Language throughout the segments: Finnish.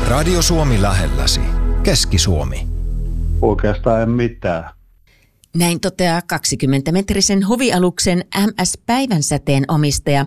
Radio Suomi lähelläsi. Keski-Suomi. Oikeastaan en mitään. Näin toteaa 20-metrisen hovialuksen MS Päivänsäteen omistaja,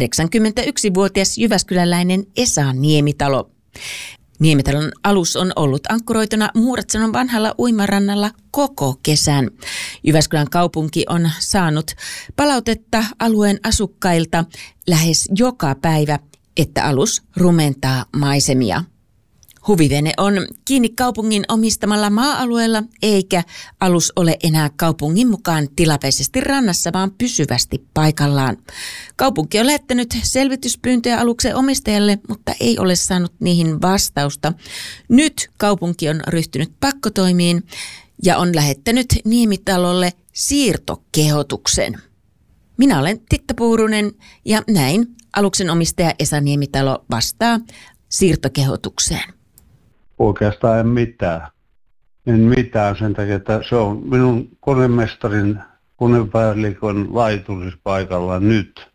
81-vuotias jyväskyläläinen Esa Niemitalo. Niemitalon alus on ollut ankkuroituna Muuratsanon vanhalla uimarannalla koko kesän. Jyväskylän kaupunki on saanut palautetta alueen asukkailta lähes joka päivä, että alus rumentaa maisemia. Huvivene on kiinni kaupungin omistamalla maa-alueella, eikä alus ole enää kaupungin mukaan tilapäisesti rannassa, vaan pysyvästi paikallaan. Kaupunki on lähettänyt selvityspyyntöjä aluksen omistajalle, mutta ei ole saanut niihin vastausta. Nyt kaupunki on ryhtynyt pakkotoimiin ja on lähettänyt Niemitalolle siirtokehotuksen. Minä olen Titta Puurunen ja näin aluksen omistaja Esa Niemitalo vastaa siirtokehotukseen. Oikeastaan en mitään. En mitään sen takia, että se on minun konemestarin konepäällikön laiturispaikalla nyt.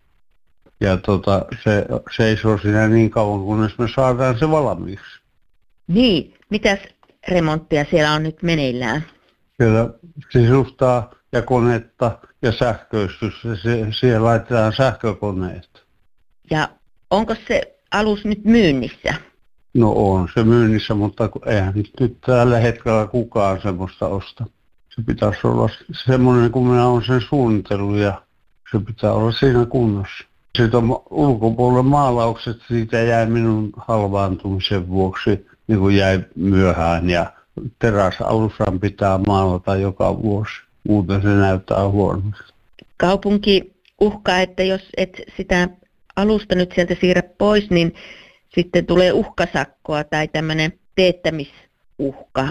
Ja se seisoo siinä niin kauan, kunnes me saadaan se valmiiksi. Niin, mitäs remonttia siellä on nyt meneillään? Siellä sisustaa ja konetta ja sähköistys. Siellä laitetaan sähkökoneet. Ja onko se alus nyt myynnissä? No on se myynnissä, mutta eihän nyt tällä hetkellä kukaan semmoista osta. Se pitäisi olla semmoinen, kun minä olen sen suunnitellut ja se pitää olla siinä kunnossa. Sitten on ulkopuolella maalaukset, siitä jäi minun halvaantumisen vuoksi, niin kuin jäi myöhään. Ja teräsalushan pitää maalata joka vuosi, muuten se näyttää huonosti. Kaupunki uhkaa, että jos et sitä alusta nyt sieltä siirrä pois, niin sitten tulee uhkasakkoa tai tämmöinen teettämisuhka.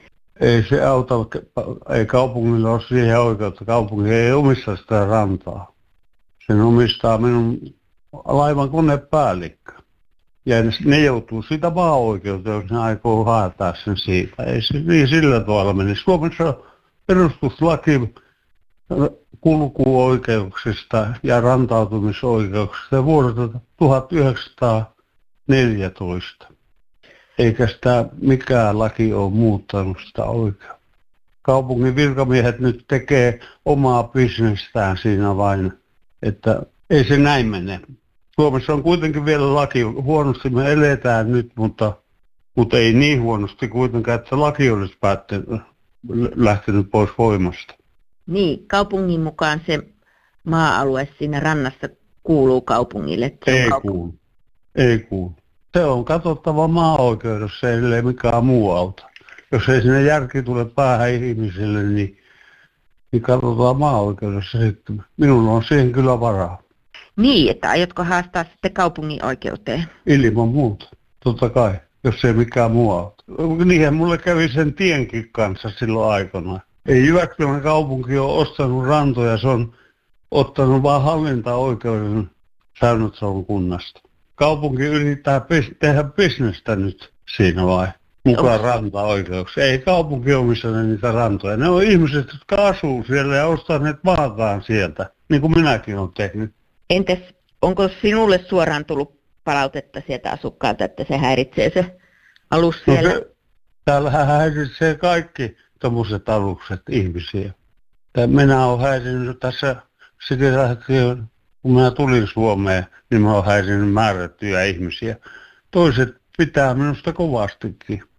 Ei se auta, ei kaupungilla ole siihen oikeutta. Kaupunki ei omista sitä rantaa. Sen omistaa minun laivan konepäällikkö. Ja ne joutuu siitä maa-oikeuteen, jos ne aikoo haetaan sen siitä. Ei se niin sillä tavalla mene. Suomessa perustuslaki kulkuoikeuksista ja rantautumisoikeuksista vuodelta 1914. Eikä sitä mikään laki ole muuttanut sitä oikeutta. Kaupungin virkamiehet nyt tekee omaa bisnestään siinä vain, että ei se näin mene. Suomessa on kuitenkin vielä laki. Huonosti me eletään nyt, mutta ei niin huonosti kuitenkaan, että se laki olisi lähtenyt pois voimasta. Niin, kaupungin mukaan se maa-alue siinä rannassa kuuluu kaupungille. Ei kuulu. Se on katsottava maa-oikeudessa, ellei mikään muu auta. Jos ei sinne järki tule päähän ihmisille, niin katsotaan maa-oikeudessa sitten. Minulla on siihen kyllä varaa. Niin, että aiotko haastaa sitten kaupungin oikeuteen? Ilman muuta, totta kai, jos ei mikään muu auta. Niinhän mulle kävi sen tienkin kanssa silloin aikanaan. Ei Jyväskylän kaupunki ole ostanut rantoja, se on ottanut vaan hallintaoikeuden Säynätsalon kunnasta. Kaupunki yrittää tehdä bisnestä nyt siinä vai mukaan rantaoikeuksia. Ei kaupunki omista niitä rantoja. Ne on ihmiset, jotka asuu siellä ja ostaneet maataan sieltä, niin kuin minäkin olen tehnyt. Entäs onko sinulle suoraan tullut palautetta sieltä asukkailta, että se häiritsee se alus siellä? No täällähän häiritsee kaikki tommoset alukset ihmisiä. Minä olen häirinnyt tässä sitä hetkellä, kun minä tulin Suomeen, niin mä olen häirinnyt määrättyjä ihmisiä. Toiset pitää minusta kovastikin.